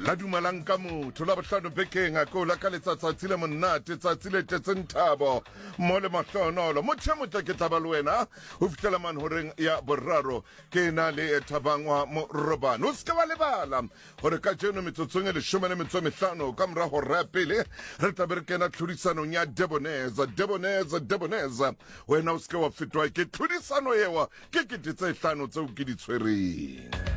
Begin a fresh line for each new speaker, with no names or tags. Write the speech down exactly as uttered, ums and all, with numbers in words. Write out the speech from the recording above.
la dumalang ka motho la bohlano bekeng a ko la ka letsatsi le monate tsatsi le tetseng thabo mo le mahlonolo motho mo ke taba le wena ho fihlela man horeng ya boraro ke na le thabangwa mo robano o ska ba lebala hore ka jeno metsotsong le shome le metso mehlano ka mra ho rapele re taberkena tlhodisano ya Deboneza Deboneza Deboneza wena o ska wa fitwa ke tlhodisano yewa ke ke ditse hlano tse o ke di tshwereng.